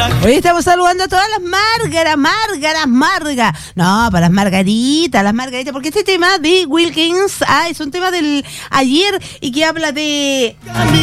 Hoy estamos saludando a todas las Márgaras. No, para las Margaritas, porque este tema de Wilkins, es un tema del ayer y que habla de